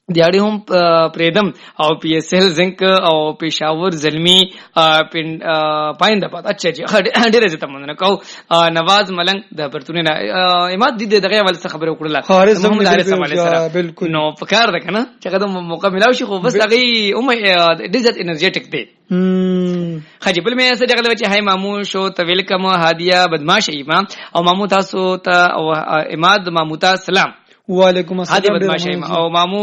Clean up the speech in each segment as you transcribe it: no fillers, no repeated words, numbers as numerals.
دیاړي هم پریدم او پی ایس ایل زنک او پېښور زلمی پاینده پات اچھا جی ډېر زه تمنه کو نواز ملنګ د پرتونه اماد دي دغه ول څه خبره وکړه خارج زموږ علیه بالکل نو فکر ده کنه چې قدم موقع ملاو شي خو بس هغه ډیزت انرژیټک دی خجی بل مې څه دغه چې هاي مامو شو ته ویلکم هادیه بدمعش ایمان او مامو تاسو ته او اماد مامو تاسو سلام وعلیکم السلام او مامو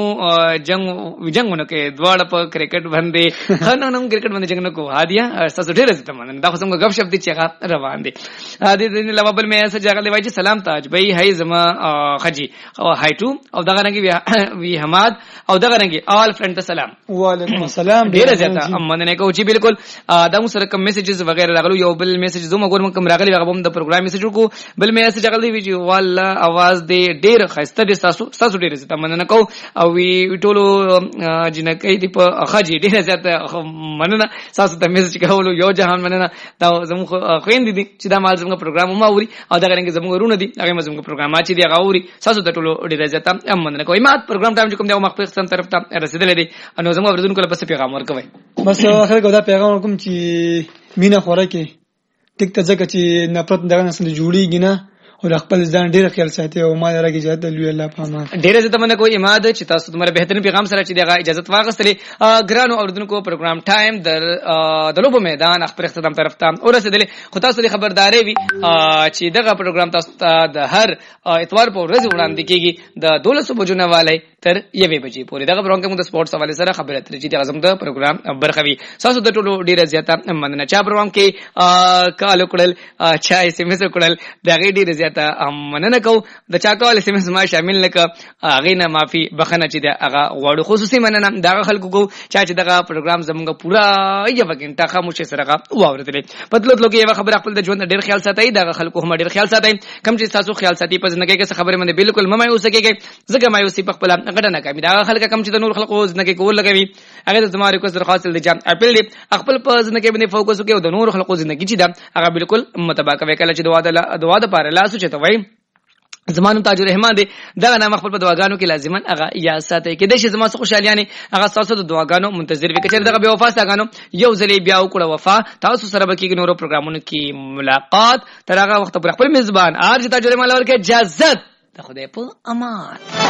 جنگونه کې دواړه په کرکټ باندې خننم کرکټ باندې جنگ نه کو هادیه تاسو ډېر زته من دا خو څنګه غب شپ دي چې روان دي هادي د لوبل مې څه جګړه وایي سلام تاج بھائی هاي زما خجی او هاي ټو او دغه رنګي وی حماد او دغه رنګي آل فرند سلام وعلیکم السلام ډېر زته مننه کو چې بالکل دا مو سره کوم میسجز وغیرہ راغلو یو بل میسج زما ګور کوم راغلی هغه هم د پروګرام میسج کو بل مې څه جګړه وی چې والله आवाज دې ډېر خسته تاسو ډېر زته مننه کو او وی ټولو جنکې دی په خاجي ډېر زته مننه تاسو ته میسج کولو یو جهان مننه دا زموږ خويند دي چې دا مال زموږ پروګرام ما اوري او دا غرنګ زموږ ورونه دي هغه زموږ پروګرام چې دی هغه اوري تاسو ته ټولو ډېر زته مننه کوي ما پروګرام ټایم کوم دا مخ په سم طرف ته رسیدل دي نو زموږ ورزون کله پس پیغام ورکوي بس اخر کو دا پیغام ورکوم چې مینا خوره کې ټیک ته ځکه چې نفرت دغه نسل جوړیږي نه او خپل ځان ډیر خیال ساتي او ما راګي اجازه لوي الله پامان ډیر زه تمنه کوم اماد چې تاسو تمہاره بهترین پیغام سره چې دغه اجازه واغستلې ګرانو اوردونکو پروګرام ټایم د لوبو میدان خبر اختتام طرف ته ورسېدلې خو تاسو د خبرداري وي چې دغه پروګرام تاسو ته د هر اتوار په ورځ وړاندې کیږي د 12 بجو نه والي تر 1 بجې پورې دغه پروګرام کې موږ د سپورتس حواله سره خبرې اترې چې د اعظم د پروګرام برخوي تاسو د ټولو ډیره زیاته مننه چا پروګرام کې کال کړل چا اس ام اس کړل دغه ډیره زیاته مننه کو د چا کال اس ام اس ما شامل نک اغه نه معافي بخنه چې دغه غوړو خصوصي مننه دغه خلکو کو چې دغه پروګرام زموږ پورا یو وګنټه خاموشه سره واورېدل پدلوت لوګي یو خبر خپل د ژوند ډیر خیال ساتي دغه خلکو هم ډیر خیال ساتي کم چې تاسو خیال ساتي په ژوند کې څه خبره مند بالکل مې اوسېږي زګه مې اوسې په خپل غټه نه کوي دا خلک کم چې د نور خلکو ژوند کې کول لګوي هغه د زماره کو درخواست دي چې اپیل دي خپل په ژوند کې باندې فوکس وکړي او د نور خلکو ژوند کې چې دا هغه بالکل متباکه وکړي چې دعا د پاره لاس چته وای زمانو تاج الرحمن دي دا نام خپل په دعاګانو کې لازمان هغه یا ساتي کې د شي زما څخه خوشاليانه هغه تاسو د دعاګانو منتظر وکړي دغه به وفا ستاګانو یو ځلې بیا وکړه وفا تاسو سره به کې نورو پروګرامونو کې ملاقات تر هغه وخت پر خپل میزبان ارج تاج الرحمن ورکه اجازه ته خدای په امان.